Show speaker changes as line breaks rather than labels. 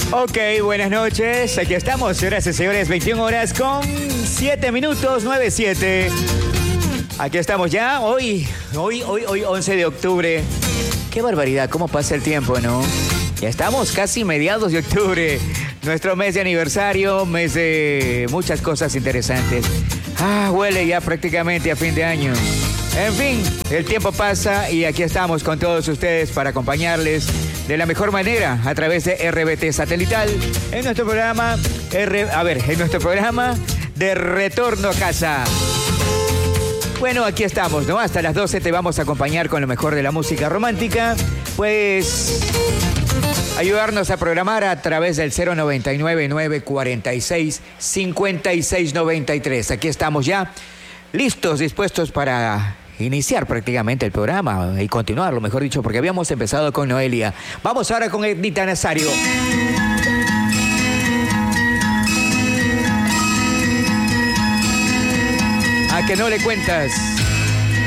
Ok, buenas noches. Aquí estamos, señoras y señores, 21 horas con 7 minutos, 9:07. Aquí estamos ya, hoy, 11 de octubre. Qué barbaridad, cómo pasa el tiempo, ¿no? Ya estamos casi mediados de octubre. Nuestro mes de aniversario, mes de muchas cosas interesantes. Huele ya prácticamente a fin de año. En fin, el tiempo pasa y aquí estamos con todos ustedes para acompañarles de la mejor manera a través de RBT Satelital en nuestro programa, de Retorno a Casa. Bueno, aquí estamos, ¿no? Hasta las 12 te vamos a acompañar con lo mejor de la música romántica. Pues ayudarnos a programar a través del 099-946-5693. Aquí estamos ya listos, dispuestos para iniciar prácticamente el programa y continuarlo, mejor dicho, porque habíamos empezado con Noelia. Vamos ahora con Ednita Nazario. ¿A que no le cuentas?